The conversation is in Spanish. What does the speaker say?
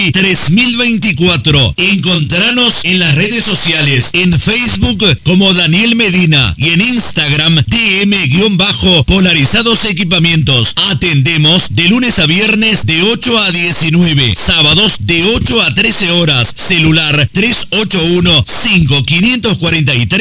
3024. Encontranos en las redes sociales, en Facebook como Daniel Medina y en Instagram DM-polarizados equipamientos. Atendemos de lunes a viernes de 8 a 19, sábados de 8 a 13 horas. Celular 381-5543